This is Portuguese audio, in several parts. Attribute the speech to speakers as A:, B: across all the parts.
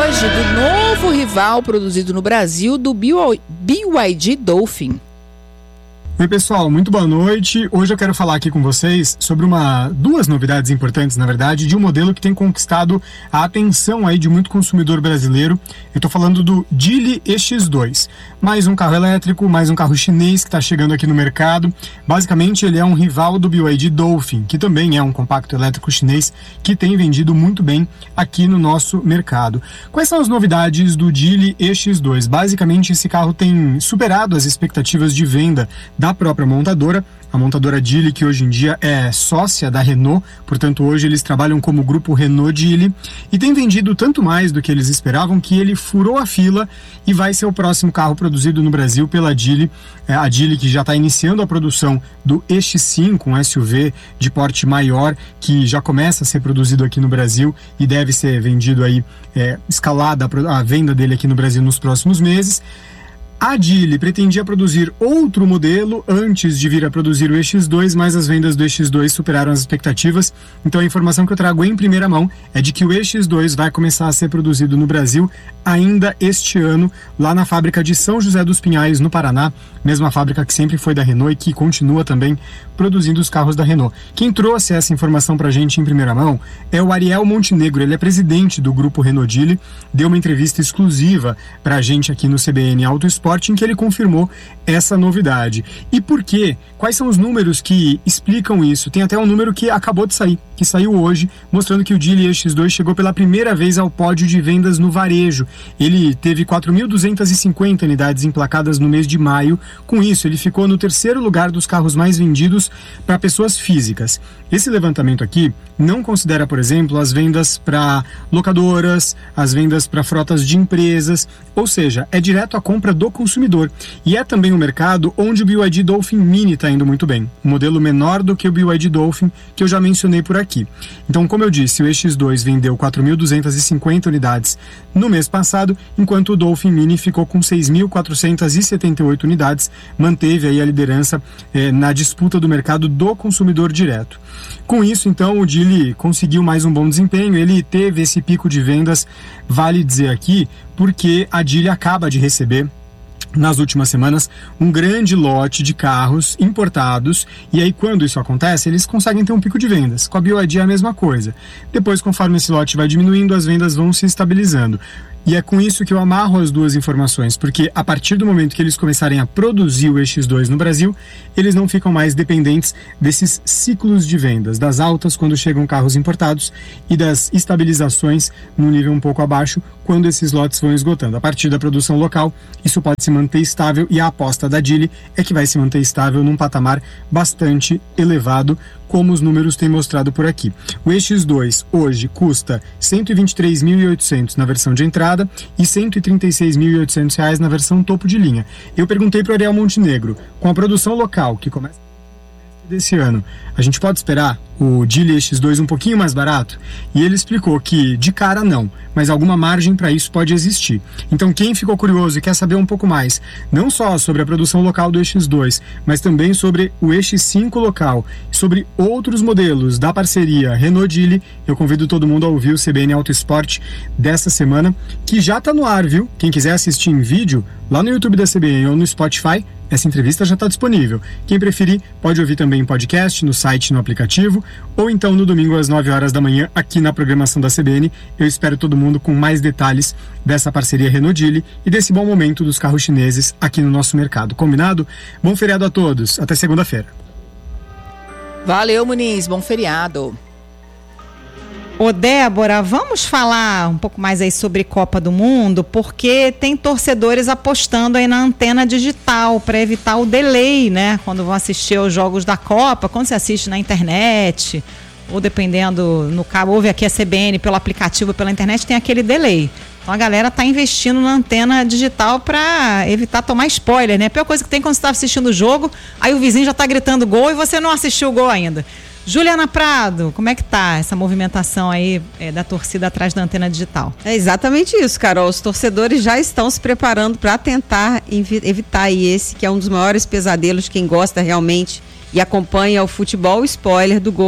A: hoje do novo rival produzido no Brasil do BYD Dolphin.
B: Oi pessoal, muito boa noite. Hoje eu quero falar aqui com vocês sobre duas novidades importantes, na verdade, de um modelo que tem conquistado a atenção aí de muito consumidor brasileiro. Eu tô falando do Geely EX2, mais um carro elétrico, mais um carro chinês que está chegando aqui no mercado. Basicamente ele é um rival do BYD Dolphin, que também é um compacto elétrico chinês que tem vendido muito bem aqui no nosso mercado. Quais são as novidades do Geely EX2? Basicamente esse carro tem superado as expectativas de venda da própria montadora, a montadora Geely, que hoje em dia é sócia da Renault, portanto hoje eles trabalham como grupo Renault Geely, e tem vendido tanto mais do que eles esperavam que ele furou a fila e vai ser o próximo carro produzido no Brasil pela Geely, a Geely que já está iniciando a produção do EX5, um SUV de porte maior, que já começa a ser produzido aqui no Brasil e deve ser vendido aí, escalada a venda dele aqui no Brasil nos próximos meses. A Geely pretendia produzir outro modelo antes de vir a produzir o EX2, mas as vendas do EX2 superaram as expectativas. Então a informação que eu trago em primeira mão é de que o EX2 vai começar a ser produzido no Brasil ainda este ano, lá na fábrica de São José dos Pinhais, no Paraná, mesma fábrica que sempre foi da Renault e que continua também produzindo os carros da Renault. Quem trouxe essa informação pra gente em primeira mão é o Ariel Montenegro, ele é presidente do grupo Renault Geely, deu uma entrevista exclusiva pra gente aqui no CBN Auto Esporte, em que ele confirmou essa novidade. E por quê? Quais são os números que explicam isso? Tem até um número que acabou de sair, que saiu hoje, mostrando que o Geely EX2 chegou pela primeira vez ao pódio de vendas no varejo. Ele teve 4.250 unidades emplacadas no mês de maio. Com isso, ele ficou no terceiro lugar dos carros mais vendidos para pessoas físicas. Esse levantamento aqui não considera, por exemplo, as vendas para locadoras, as vendas para frotas de empresas, ou seja, é direto a compra do consumidor. E é também um mercado onde o BYD Dolphin Mini está indo muito bem, um modelo menor do que o BYD Dolphin, que eu já mencionei por aqui. Então, como eu disse, o EX2 vendeu 4.250 unidades no mês passado, enquanto o Dolphin Mini ficou com 6.478 unidades, manteve aí a liderança na disputa do mercado do consumidor direto. Com isso, então, o Geely conseguiu mais um bom desempenho, ele teve esse pico de vendas, vale dizer aqui, porque a Geely acaba de receber nas últimas semanas um grande lote de carros importados, e aí quando isso acontece, eles conseguem ter um pico de vendas. Com a BYD é a mesma coisa. Depois, conforme esse lote vai diminuindo, as vendas vão se estabilizando. E é com isso que eu amarro as duas informações, porque a partir do momento que eles começarem a produzir o EX2 no Brasil, eles não ficam mais dependentes desses ciclos de vendas, das altas quando chegam carros importados e das estabilizações num nível um pouco abaixo quando esses lotes vão esgotando. A partir da produção local, isso pode se manter estável, e a aposta da Geely é que vai se manter estável num patamar bastante elevado, como os números têm mostrado por aqui. O EX2 hoje custa R$ 123.800 na versão de entrada e R$ 136.800 na versão topo de linha. Eu perguntei para o Ariel Montenegro, com a produção local que começa desse ano, a gente pode esperar o Geely EX2 um pouquinho mais barato? E ele explicou que de cara não, mas alguma margem para isso pode existir. Então quem ficou curioso e quer saber um pouco mais, não só sobre a produção local do EX2, mas também sobre o EX5 local, sobre outros modelos da parceria Renault Geely, eu convido todo mundo a ouvir o CBN Auto Esporte dessa semana, que já está no ar, viu? Quem quiser assistir em vídeo, lá no YouTube da CBN ou no Spotify, essa entrevista já está disponível. Quem preferir, pode ouvir também em podcast, no site, no aplicativo, ou então no domingo às 9 horas da manhã, aqui na programação da CBN. Eu espero todo mundo com mais detalhes dessa parceria Renault Geely e desse bom momento dos carros chineses aqui no nosso mercado. Combinado? Bom feriado a todos. Até segunda-feira.
A: Valeu, Muniz. Bom feriado.
C: Ô Débora, vamos falar um pouco mais aí sobre Copa do Mundo, porque tem torcedores apostando aí na antena digital para evitar o delay, né? Quando vão assistir aos jogos da Copa, quando você assiste na internet, ou dependendo, no cabo, ouve aqui a CBN pelo aplicativo, pela internet, tem aquele delay. Então a galera tá investindo na antena digital para evitar tomar spoiler, né? A pior coisa que tem quando você tá assistindo o jogo, aí o vizinho já tá gritando gol e você não assistiu o gol ainda. Juliana Prado, como é que tá essa movimentação aí da torcida atrás da antena digital?
D: É exatamente isso, Carol. Os torcedores já estão se preparando para tentar evitar aí esse que é um dos maiores pesadelos de quem gosta realmente e acompanha o futebol, o spoiler do gol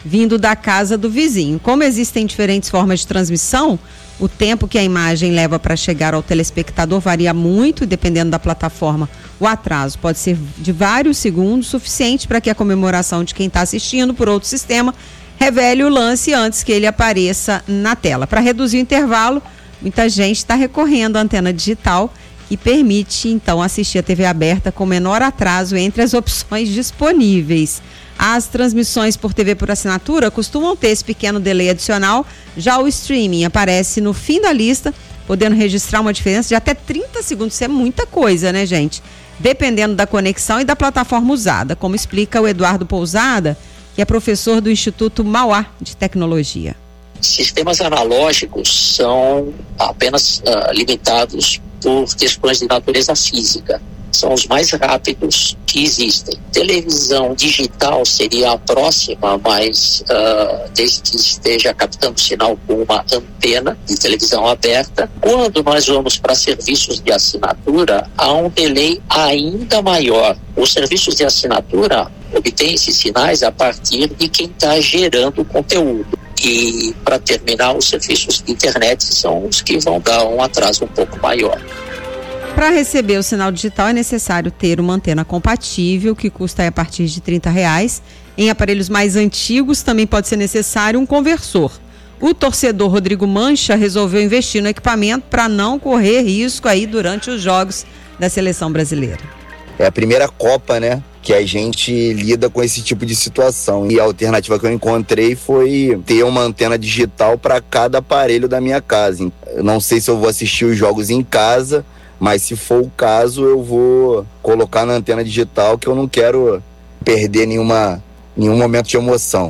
D: vindo da casa do vizinho. Como existem diferentes formas de transmissão, o tempo que a imagem leva para chegar ao telespectador varia muito, dependendo da plataforma. O atraso pode ser de vários segundos, suficiente para que a comemoração de quem está assistindo por outro sistema revele o lance antes que ele apareça na tela. Para reduzir o intervalo, muita gente está recorrendo à antena digital, que permite, então, assistir a TV aberta com menor atraso entre as opções disponíveis. As transmissões por TV por assinatura costumam ter esse pequeno delay adicional, já o streaming aparece no fim da lista, podendo registrar uma diferença de até 30 segundos. Isso é muita coisa, né, gente? Dependendo da conexão e da plataforma usada, como explica o Eduardo Pousada, que é professor do Instituto Mauá de Tecnologia.
E: Sistemas analógicos são apenas limitados por questões de natureza física. São os mais rápidos que existem. Televisão digital seria a próxima, mas desde que esteja captando sinal com uma antena de televisão aberta. Quando nós vamos para serviços de assinatura, há um delay ainda maior. Os serviços de assinatura obtêm esses sinais a partir de quem está gerando o conteúdo. E, para terminar, os serviços de internet são os que vão dar um atraso um pouco maior.
D: Para receber o sinal digital é necessário ter uma antena compatível, que custa a partir de R$30. Em aparelhos mais antigos também pode ser necessário um conversor. O torcedor Rodrigo Mancha resolveu investir no equipamento para não correr risco aí durante os jogos da seleção brasileira.
F: É a primeira Copa, né, que a gente lida com esse tipo de situação. E a alternativa que eu encontrei foi ter uma antena digital para cada aparelho da minha casa. Eu não sei se eu vou assistir os jogos em casa, mas se for o caso, eu vou colocar na antena digital, que eu não quero perder nenhum momento de emoção.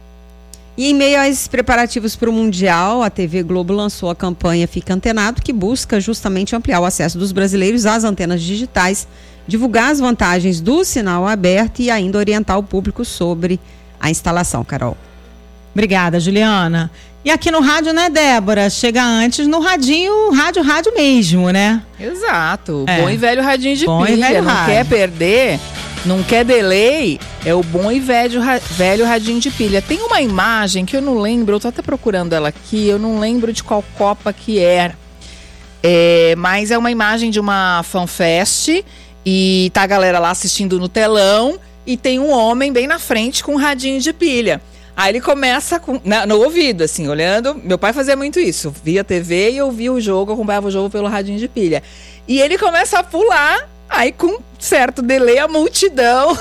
D: E em meio a esses preparativos para o Mundial, a TV Globo lançou a campanha Fica Antenado, que busca justamente ampliar o acesso dos brasileiros às antenas digitais, divulgar as vantagens do sinal aberto e ainda orientar o público sobre a instalação, Carol.
C: Obrigada, Juliana. E aqui no rádio, né, Débora? Chega antes no radinho, rádio mesmo, né?
A: Exato. Bom e velho radinho de pilha.
C: Velho
A: não
C: rádio.
A: Quer perder, não quer delay, é o bom e velho radinho de pilha. Tem uma imagem que eu não lembro, eu tô até procurando ela aqui, eu não lembro de qual Copa que era. Mas é uma imagem de uma fanfest e tá a galera lá assistindo no telão e tem um homem bem na frente com um radinho de pilha. Aí ele começa no ouvido, assim, olhando. Meu pai fazia muito isso. Via TV e eu via o jogo, acompanhava o jogo pelo radinho de pilha. E ele começa a pular, aí com certo delay a multidão...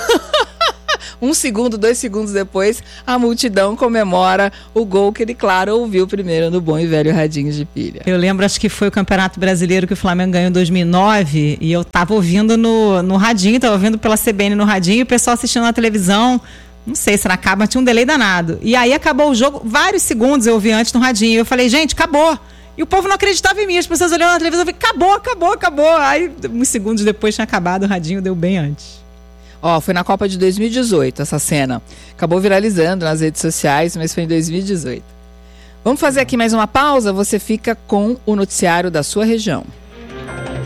A: 1 segundo, 2 segundos depois, a multidão comemora o gol que ele, claro, ouviu primeiro no bom e velho radinho de pilha.
C: Eu lembro, acho que foi o Campeonato Brasileiro que o Flamengo ganhou em 2009 e eu tava ouvindo no radinho, tava ouvindo pela CBN no radinho e o pessoal assistindo na televisão, não sei se era cabo, mas tinha um delay danado. E aí acabou o jogo, vários segundos eu ouvi antes no radinho, eu falei, gente, acabou! E o povo não acreditava em mim, as pessoas olhando na televisão, eu falei, acabou! Aí, uns segundos depois tinha acabado, o radinho deu bem antes.
A: Foi na Copa de 2018 essa cena. Acabou viralizando nas redes sociais, mas foi em 2018. Vamos fazer aqui mais uma pausa, você fica com o noticiário da sua região.